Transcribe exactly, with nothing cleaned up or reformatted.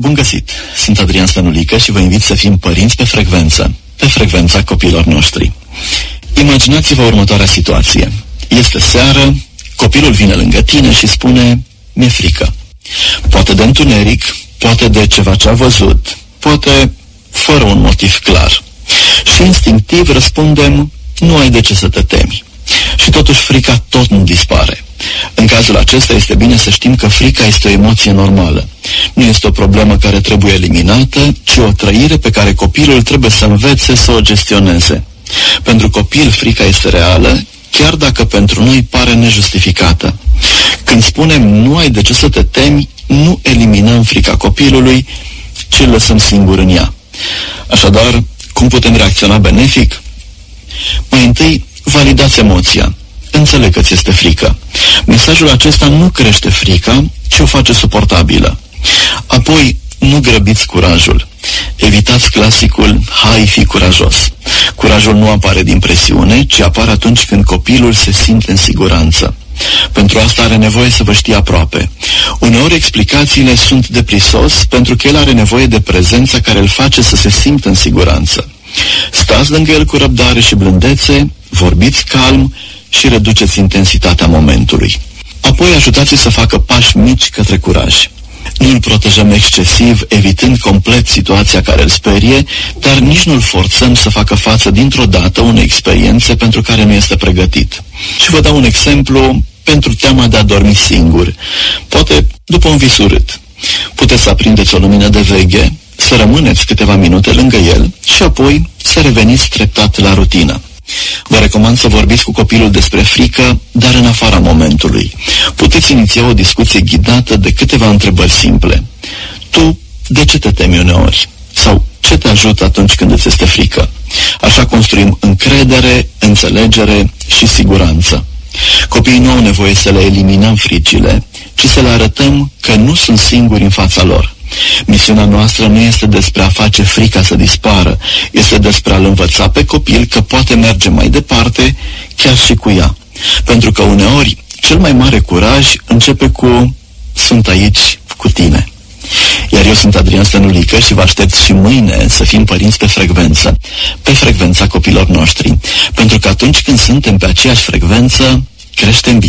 Bun găsit! Sunt Adrian Stănulică și vă invit să fim părinți pe frecvență, pe frecvența copiilor noștri. Imaginați-vă următoarea situație. Este seară, copilul vine lângă tine și spune: mi-e frică. Poate de întuneric, poate de ceva ce a văzut, poate fără un motiv clar. Și instinctiv răspundem: nu ai de ce să te temi. Și totuși frica tot nu dispare. În cazul acesta este bine să știm că frica este o emoție normală. Nu este o problemă care trebuie eliminată, ci o trăire pe care copilul trebuie să învețe să o gestioneze. Pentru copil frica este reală, chiar dacă pentru noi pare nejustificată. Când spunem nu ai de ce să te temi, nu eliminăm frica copilului, ci îl lăsăm singur în ea. Așadar, cum putem reacționa benefic? Mai întâi, validați emoția. Înțeleg că ți este frică. Mesajul acesta nu crește frica, ci o face suportabilă. Apoi, nu grăbiți curajul. Evitați clasicul hai, fi curajos. Curajul nu apare din presiune, ci apare atunci când copilul se simte în siguranță. Pentru asta are nevoie să vă știe aproape. Uneori explicațiile sunt de prisos pentru că el are nevoie de prezența care îl face să se simtă în siguranță. Stați lângă el cu răbdare și blândețe, vorbiți calm și reduceți intensitatea momentului. Apoi ajutați-l să facă pași mici către curaj. Nu îl protejăm excesiv, evitând complet situația care îl sperie, dar nici nu îl forțăm să facă față dintr-o dată unei experiențe pentru care nu este pregătit. Și vă dau un exemplu pentru teama de a dormi singur. Poate după un vis urât. Puteți să aprindeți o lumină de veche, să rămâneți câteva minute lângă el și apoi să reveniți treptat la rutină. Vă recomand să vorbiți cu copilul despre frică, dar în afara momentului. Puteți iniția o discuție ghidată de câteva întrebări simple. Tu, de ce te temi uneori? Sau ce te ajută atunci când îți este frică? Așa construim încredere, înțelegere și siguranță. Copiii nu au nevoie să le eliminăm fricile, ci să le arătăm că nu sunt singuri în fața lor. Misiunea noastră nu este despre a face frica să dispară, este despre a-l învăța pe copil că poate merge mai departe, chiar și cu ea. Pentru că uneori, cel mai mare curaj începe cu sunt aici cu tine. Iar eu sunt Adrian Stănulică și vă aștept și mâine să fim părinți pe frecvență, pe frecvența copilor noștri. Pentru că atunci când suntem pe aceeași frecvență, creștem bine.